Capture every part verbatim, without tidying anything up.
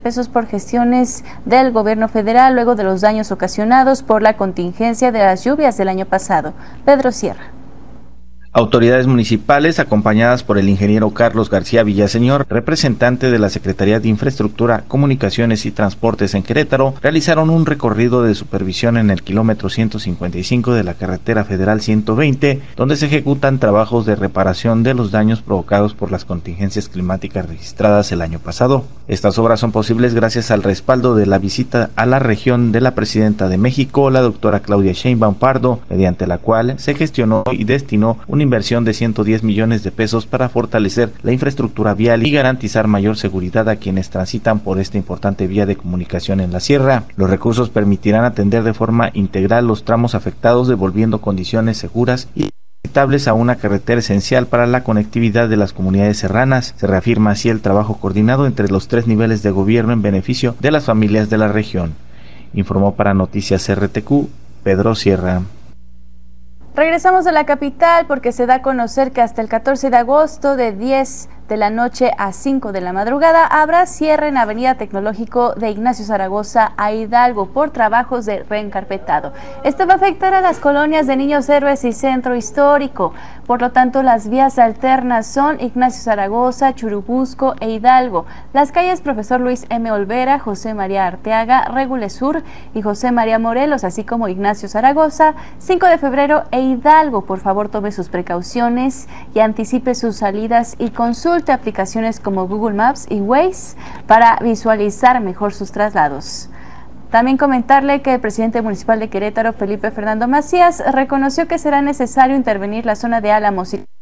pesos por gestiones del gobierno federal luego de los daños ocasionados por la contingencia de las lluvias del año pasado. Pedro Sierra. Autoridades municipales, acompañadas por el ingeniero Carlos García Villaseñor, representante de la Secretaría de Infraestructura, Comunicaciones y Transportes en Querétaro, realizaron un recorrido de supervisión en el kilómetro ciento cincuenta y cinco de la carretera federal ciento veinte, donde se ejecutan trabajos de reparación de los daños provocados por las contingencias climáticas registradas el año pasado. Estas obras son posibles gracias al respaldo de la visita a la región de la presidenta de México, la doctora Claudia Sheinbaum Pardo, mediante la cual se gestionó y destinó un inversión de ciento diez millones de pesos para fortalecer la infraestructura vial y garantizar mayor seguridad a quienes transitan por esta importante vía de comunicación en la sierra. Los recursos permitirán atender de forma integral los tramos afectados, devolviendo condiciones seguras y estables a una carretera esencial para la conectividad de las comunidades serranas. Se reafirma así el trabajo coordinado entre los tres niveles de gobierno en beneficio de las familias de la región. Informó para Noticias R T Q, Pedro Sierra. Regresamos a la capital porque se da a conocer que hasta el catorce de agosto de diez de la noche a cinco de la madrugada habrá cierre en Avenida Tecnológico de Ignacio Zaragoza a Hidalgo por trabajos de reencarpetado. Esto va a afectar a las colonias de Niños Héroes y Centro Histórico. Por lo tanto, las vías alternas son Ignacio Zaragoza, Churubusco e Hidalgo. Las calles Profesor Luis M. Olvera, José María Arteaga, Régules Sur y José María Morelos, así como Ignacio Zaragoza, cinco de febrero e Hidalgo. Por favor, tome sus precauciones y anticipe sus salidas y consulte aplicaciones como Google Maps y Waze para visualizar mejor sus traslados. También comentarle que el presidente municipal de Querétaro, Felipe Fernando Macías, reconoció que será necesario intervenir la zona de Álamos y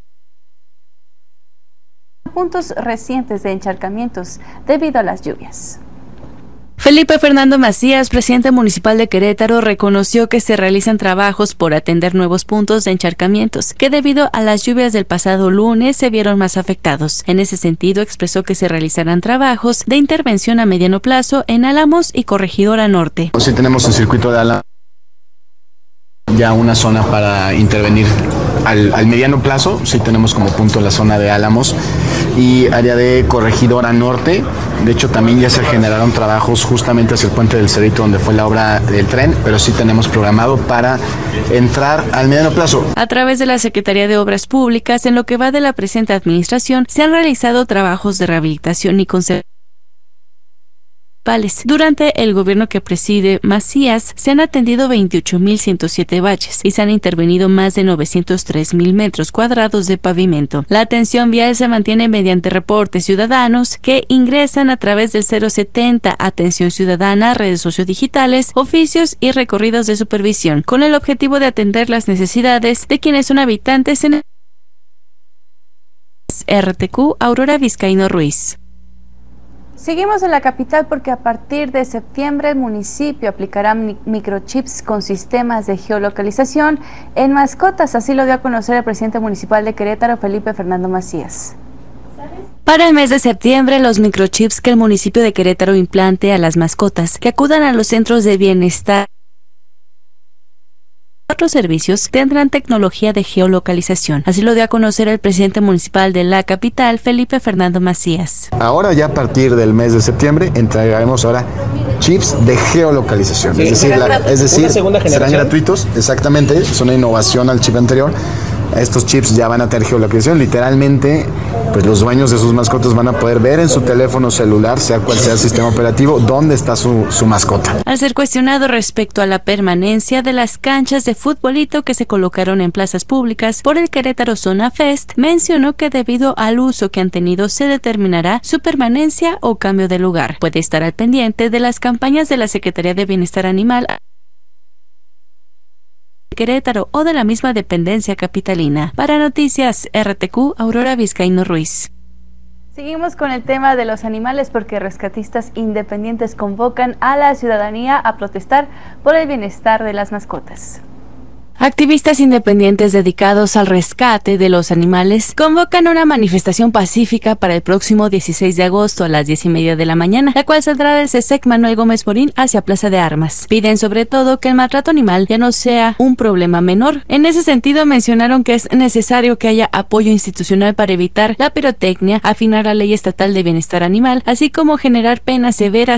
puntos recientes de encharcamientos debido a las lluvias. Felipe Fernando Macías, presidente municipal de Querétaro, reconoció que se realizan trabajos por atender nuevos puntos de encharcamientos, que debido a las lluvias del pasado lunes se vieron más afectados. En ese sentido, expresó que se realizarán trabajos de intervención a mediano plazo en Álamos y Corregidora Norte. Sí tenemos el circuito de Álamos, ya una zona para intervenir al, al mediano plazo, sí tenemos como punto la zona de Álamos y área de Corregidora Norte. De hecho, también ya se generaron trabajos justamente hacia el puente del Cerrito, donde fue la obra del tren, pero sí tenemos programado para entrar al mediano plazo. A través de la Secretaría de Obras Públicas, en lo que va de la presente administración, se han realizado trabajos de rehabilitación y conservación. Durante el gobierno que preside Macías, se han atendido veintiocho mil ciento siete baches y se han intervenido más de novecientos tres mil metros cuadrados de pavimento. La atención vial se mantiene mediante reportes ciudadanos que ingresan a través del cero setenta, atención ciudadana, redes sociodigitales, oficios y recorridos de supervisión, con el objetivo de atender las necesidades de quienes son habitantes en el R T Q, Aurora Vizcaíno Ruiz. Seguimos en la capital porque a partir de septiembre el municipio aplicará microchips con sistemas de geolocalización en mascotas, así lo dio a conocer el presidente municipal de Querétaro, Felipe Fernando Macías. Para el mes de septiembre, los microchips que el municipio de Querétaro implante a las mascotas que acudan a los centros de bienestar otros servicios tendrán tecnología de geolocalización. Así lo dio a conocer el presidente municipal de la capital, Felipe Fernando Macías. Ahora ya a partir del mes de septiembre entregaremos ahora chips de geolocalización. Sí, es decir, la, es decir serán gratuitos, exactamente, es una innovación al chip anterior. Estos chips ya van a tener geolocalización, literalmente pues los dueños de sus mascotas van a poder ver en su teléfono celular, sea cual sea el sistema operativo, dónde está su, su mascota. Al ser cuestionado respecto a la permanencia de las canchas de futbolito que se colocaron en plazas públicas por el Querétaro Zona Fest, mencionó que debido al uso que han tenido se determinará su permanencia o cambio de lugar. Puede estar al pendiente de las campañas de la Secretaría de Bienestar Animal Querétaro o de la misma dependencia capitalina. Para Noticias R T Q, Aurora Vizcaíno Ruiz. Seguimos con el tema de los animales porque rescatistas independientes convocan a la ciudadanía a protestar por el bienestar de las mascotas. Activistas independientes dedicados al rescate de los animales convocan una manifestación pacífica para el próximo dieciséis de agosto a las diez y media de la mañana, la cual saldrá del CESEC Manuel Gómez Morín hacia Plaza de Armas. Piden sobre todo que el maltrato animal ya no sea un problema menor. En ese sentido mencionaron que es necesario que haya apoyo institucional para evitar la pirotecnia, afinar la ley estatal de bienestar animal, así como generar penas severas